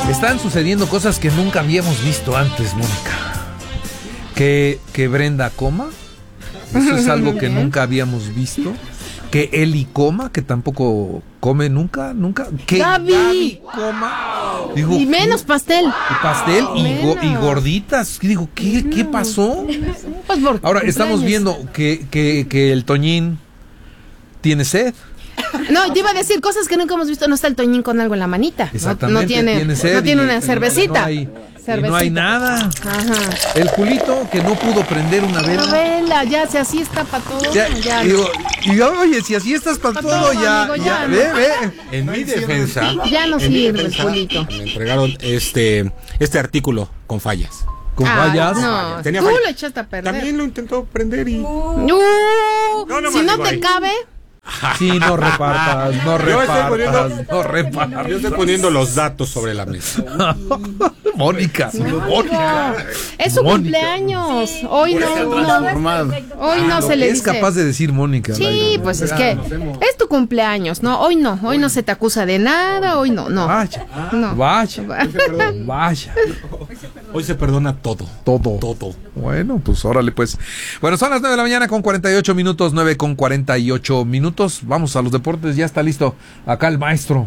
Están sucediendo cosas que nunca habíamos visto antes, Mónica. Que Brenda coma, eso es algo que nunca habíamos visto. Que Eli coma, que tampoco come nunca. Que Gaby coma. Digo, y menos pastel. Y pastel y gorditas. Digo, ¿qué pasó? Pues ahora estamos viendo que el Toñín tiene sed. No, te iba a decir cosas que nunca hemos visto. No está el Toñín con algo en la manita. Exactamente. No tiene una cervecita. No hay nada. Ajá. El Julito que no pudo prender una vela. Una vela, ya, si así está para todo. Ya digo, oye, si así estás para todo, ya, amigo, ya. No. Ve. En mi defensa. Ya no sirve el Julito. Me entregaron este artículo con fallas. ¿Con fallas? No, tenía tú fallas. lo echaste a perder. También lo intentó prender y... Si no te cabe... Sí, no repartas. Yo estoy poniendo los datos sobre la mesa. Mónica. Es su cumpleaños. Hoy no se le dice. Es capaz de decir Mónica. Sí, pues es que es tu cumpleaños, ¿no? Hoy no se te acusa de nada, hoy no. Vaya. Hoy se perdona todo. Bueno, pues órale pues. Bueno, son las 9 de la mañana con 48 minutos, 9 con 48 minutos. Vamos a los deportes, ya está listo acá el maestro.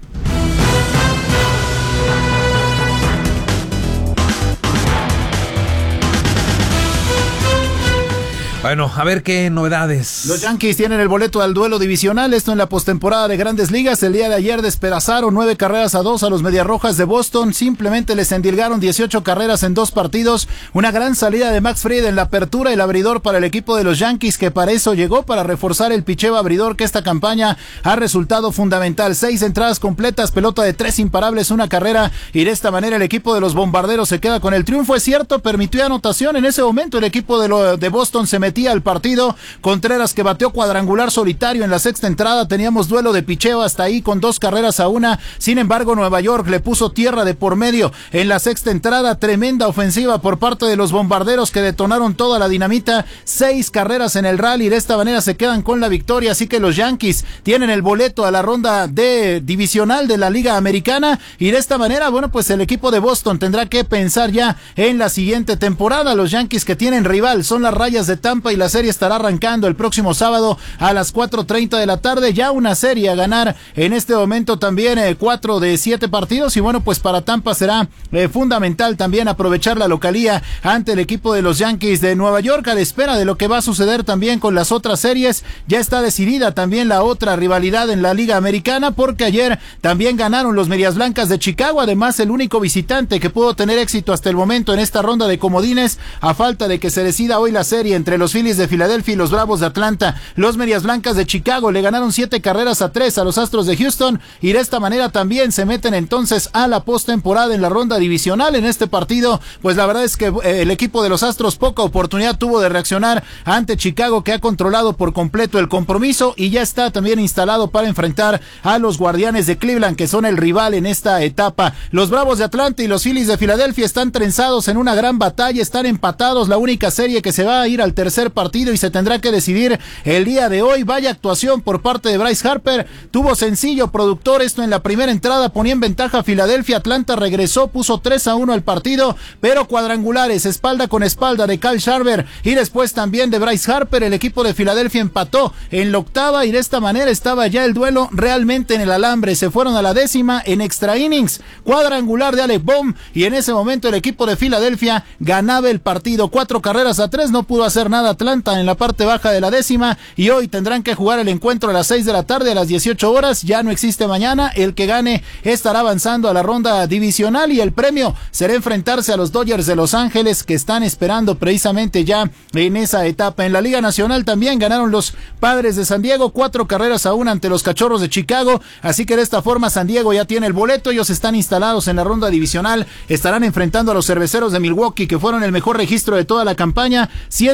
Bueno, a ver qué novedades. Los Yankees tienen el boleto al duelo divisional, esto en la postemporada de Grandes Ligas. El día de ayer despedazaron 9-2 a los Mediarrojas de Boston, simplemente les endilgaron 18 carreras en 2 partidos. Una gran salida de Max Fried en la apertura, el abridor para el equipo de los Yankees, que para eso llegó, para reforzar el picheo abridor, que esta campaña ha resultado fundamental. 6 entradas completas, pelota de 3 imparables, 1 carrera, y de esta manera el equipo de los Bombarderos se queda con el triunfo. Es cierto, permitió anotación en ese momento, el equipo de Boston se metió al partido. Contreras, que bateó cuadrangular solitario en la sexta entrada. Teníamos duelo de picheo hasta ahí con 2-1. Sin embargo, Nueva York le puso tierra de por medio en la sexta entrada. Tremenda ofensiva por parte de los Bombarderos, que detonaron toda la dinamita. 6 carreras en el rally. De esta manera se quedan con la victoria. Así que los Yankees tienen el boleto a la ronda de divisional de la Liga Americana. Y de esta manera, bueno, pues el equipo de Boston tendrá que pensar ya en la siguiente temporada. Los Yankees, que tienen rival, son las Rayas de Tampa, y la serie estará arrancando el próximo sábado a las 4:30 de la tarde. Ya una serie a ganar en este momento también, 4 de 7 partidos. Y bueno, pues para Tampa será fundamental también aprovechar la localía ante el equipo de los Yankees de Nueva York, a la espera de lo que va a suceder también con las otras series. Ya está decidida también la otra rivalidad en la Liga Americana, porque ayer también ganaron los Medias Blancas de Chicago. Además, el único visitante que pudo tener éxito hasta el momento en esta ronda de comodines, a falta de que se decida hoy la serie entre los Phillies de Filadelfia y los Bravos de Atlanta. Los Medias Blancas de Chicago le ganaron 7-3 a los Astros de Houston, y de esta manera también se meten entonces a la postemporada en la ronda divisional. En este partido, pues la verdad es que el equipo de los Astros poca oportunidad tuvo de reaccionar ante Chicago, que ha controlado por completo el compromiso y ya está también instalado para enfrentar a los Guardianes de Cleveland, que son el rival en esta etapa. Los Bravos de Atlanta y los Phillies de Filadelfia están trenzados en una gran batalla, están empatados, la única serie que se va a ir al tercer partido y se tendrá que decidir el día de hoy. Vaya actuación por parte de Bryce Harper, tuvo sencillo productor, esto en la primera entrada ponía en ventaja a Filadelfia. Atlanta regresó, puso 3-1 al partido, pero cuadrangulares espalda con espalda de Kyle Schwarber y después también de Bryce Harper. El equipo de Filadelfia empató en la octava y de esta manera estaba ya el duelo realmente en el alambre. Se fueron a la décima en extra innings, cuadrangular de Alec Bohm, y en ese momento el equipo de Filadelfia ganaba el partido 4-3. No pudo hacer nada Atlanta en la parte baja de la décima, y hoy tendrán que jugar el encuentro a las 6 de la tarde, a las 18 horas. Ya no existe mañana. El que gane estará avanzando a la ronda divisional, y el premio será enfrentarse a los Dodgers de Los Ángeles, que están esperando precisamente ya en esa etapa. En la Liga Nacional también ganaron los Padres de San Diego 4-1 ante los Cachorros de Chicago, así que de esta forma San Diego ya tiene el boleto. Ellos están instalados en la ronda divisional, estarán enfrentando a los Cerveceros de Milwaukee, que fueron el mejor registro de toda la campaña, 103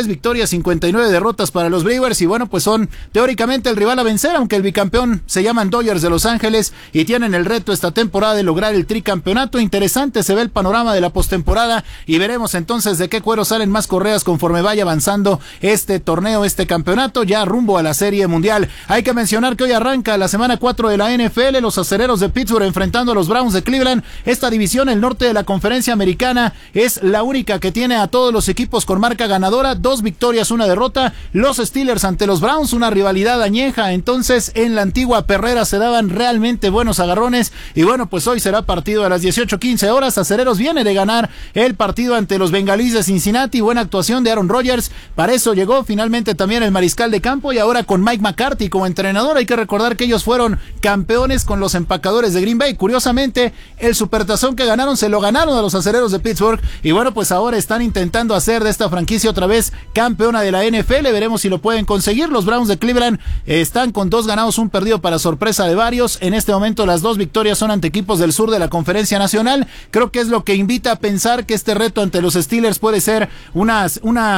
83 victorias, 59 derrotas para los Brewers, y bueno, pues son teóricamente el rival a vencer, aunque el bicampeón se llaman Dodgers de Los Ángeles y tienen el reto esta temporada de lograr el tricampeonato. Interesante se ve el panorama de la postemporada y veremos entonces de qué cuero salen más correas conforme vaya avanzando este torneo, este campeonato, ya rumbo a la Serie Mundial. Hay que mencionar que hoy arranca la semana 4 de la NFL, los Acereros de Pittsburgh enfrentando a los Browns de Cleveland. Esta división, el norte de la Conferencia Americana, es la única que tiene a todos los equipos con marca ganadora, 2 victorias, 1 derrota. Los Steelers ante los Browns, una rivalidad añeja, entonces en la antigua perrera se daban realmente buenos agarrones, y bueno, pues hoy será partido a las 18:15 horas. Acereros viene de ganar el partido ante los Bengalíes de Cincinnati, buena actuación de Aaron Rodgers, para eso llegó finalmente también el mariscal de campo, y ahora con Mike McCarthy como entrenador. Hay que recordar que ellos fueron campeones con los Empacadores de Green Bay. Curiosamente, el supertazón que ganaron se lo ganaron a los Acereros de Pittsburgh, y bueno, pues ahora están intentando hacer de esta franquicia otra vez campeona de la NFL. Veremos si lo pueden conseguir. Los Browns de Cleveland están con 2 ganados, 1 perdido para sorpresa de varios. En este momento las 2 victorias son ante equipos del sur de la Conferencia Nacional. Creo que es lo que invita a pensar que este reto ante los Steelers puede ser una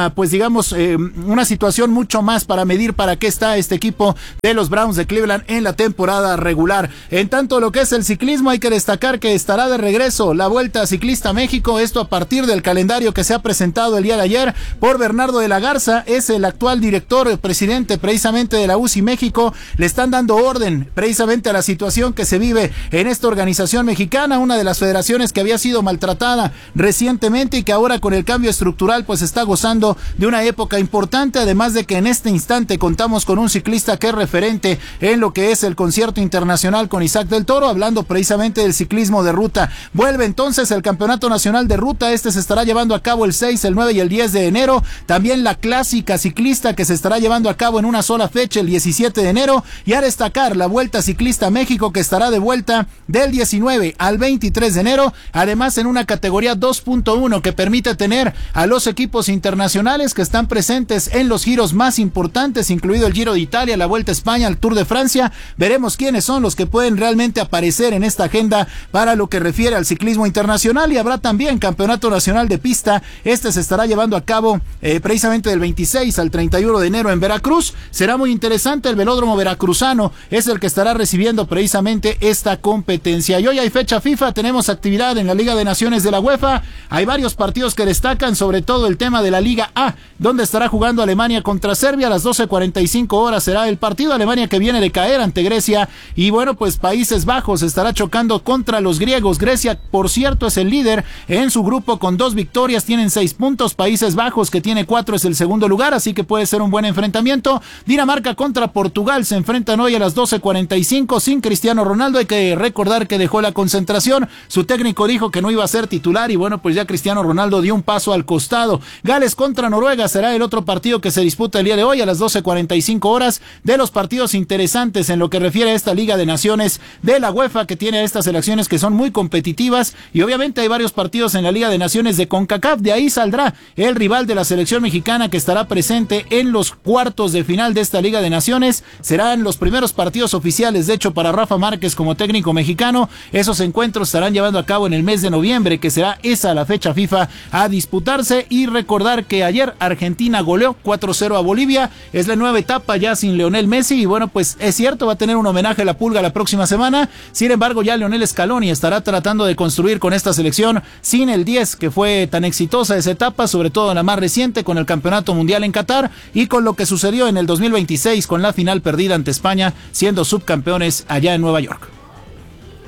situación mucho más para medir para qué está este equipo de los Browns de Cleveland en la temporada regular. En tanto, lo que es el ciclismo, hay que destacar que estará de regreso la Vuelta Ciclista México, esto a partir del calendario que se ha presentado el día de ayer por Bernardo de la Garza, es el actual director, presidente precisamente de la UCI México. Le están dando orden precisamente a la situación que se vive en esta organización mexicana, una de las federaciones que había sido maltratada recientemente y que ahora con el cambio estructural pues está gozando de una época importante, además de que en este instante contamos con un ciclista que es referente en lo que es el concierto internacional con Isaac del Toro, hablando precisamente del ciclismo de ruta. Vuelve entonces el Campeonato Nacional de Ruta, este se estará llevando a cabo el 6, el 9 y el 10 de enero, también la clásica ciclista que se estará llevando a cabo en una sola fecha el 17 de enero, y a destacar la Vuelta Ciclista México que estará de vuelta del 19 al 23 de enero, además en una categoría 2.1 que permite tener a los equipos internacionales que están presentes en los giros más importantes, incluido el Giro de Italia, la Vuelta a España, el Tour de Francia. Veremos quiénes son los que pueden realmente aparecer en esta agenda para lo que refiere al ciclismo internacional, y habrá también Campeonato Nacional de Pista, este se estará llevando a cabo precisamente del 26 al 31 de enero en Veracruz. Será muy interesante, el velódromo veracruzano es el que estará recibiendo precisamente esta competencia. Y hoy hay fecha FIFA, tenemos actividad en la Liga de Naciones de la UEFA, hay varios partidos que destacan, sobre todo el tema de la Liga A, donde estará jugando Alemania contra Serbia. A las 12:45 horas será el partido, Alemania que viene de caer ante Grecia, y bueno, pues Países Bajos estará chocando contra los griegos. Grecia, por cierto, es el líder en su grupo con 2 victorias, tienen 6 puntos, Países Bajos que tiene 4 es el segundo lugar, así que puede ser un buen enfrentamiento. Dinamarca contra Portugal se enfrentan hoy a las 12:45 sin Cristiano Ronaldo. Hay que recordar que dejó la concentración, su técnico dijo que no iba a ser titular, y bueno, pues ya Cristiano Ronaldo dio un paso al costado. Gales contra Noruega será el otro partido que se disputa el día de hoy a las 12:45 horas, de los partidos interesantes en lo que refiere a esta Liga de Naciones de la UEFA, que tiene a estas selecciones que son muy competitivas, y obviamente hay varios partidos en la Liga de Naciones de CONCACAF. De ahí saldrá el rival de la selección mexicana que estará presente en los cuartos de final de esta Liga de Naciones. Serán los primeros partidos oficiales, de hecho, para Rafa Márquez como técnico mexicano. Esos encuentros estarán llevando a cabo en el mes de noviembre, que será esa la fecha FIFA a disputarse. Y recordar que ayer Argentina goleó 4-0 a Bolivia, es la nueva etapa ya sin Lionel Messi, y bueno, pues es cierto, va a tener un homenaje a la Pulga la próxima semana. Sin embargo, ya Lionel Scaloni estará tratando de construir con esta selección sin el 10 que fue tan exitosa esa etapa, sobre todo en la más reciente con el Campeonato Mundial en Qatar, y con lo que sucedió en el 2026 con la final perdida ante España, siendo subcampeones allá en Nueva York.